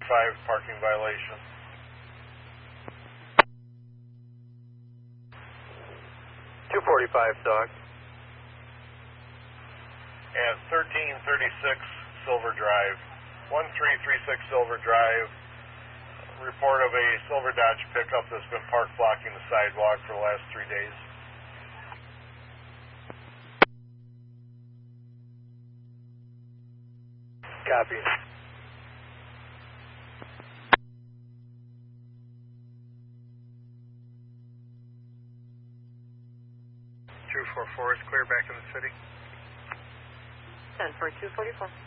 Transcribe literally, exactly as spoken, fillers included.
Five parking violation. two forty-five, dog. And thirteen thirty-six Silver Drive. one three three six Silver Drive. Report of a silver Dodge pickup that's been parked blocking the sidewalk for the last three days. Copy. two four four is clear back in the city. ten for two forty-four.